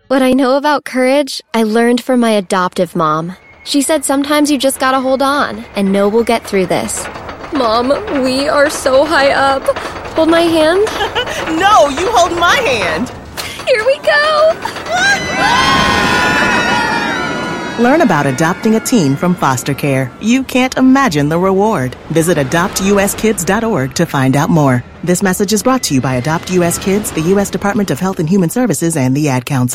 What I know about courage, I learned from my adoptive mom. She said sometimes you just gotta hold on and know we'll get through this. Mom, we are so high up. Hold my hand. No, you hold my hand. Here we go. Learn about adopting a teen from foster care. You can't imagine the reward. Visit adoptuskids.org to find out more. This message is brought to you by Adopt U.S. Kids, the U.S. Department of Health and Human Services, and the Ad Council.